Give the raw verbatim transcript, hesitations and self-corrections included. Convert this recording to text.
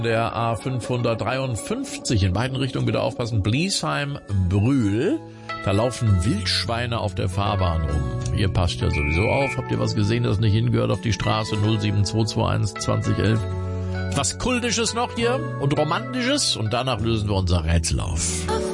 Der A fünfhundertdreiundfünfzig, in beiden Richtungen bitte aufpassen, Bliesheim-Brühl. Da laufen Wildschweine auf der Fahrbahn rum. Ihr passt ja sowieso auf. Habt ihr was gesehen, das nicht hingehört auf die Straße? null sieben zwei zwei eins zwanzig elf. Was Kultisches noch hier und Romantisches und danach lösen wir unser Rätsel auf.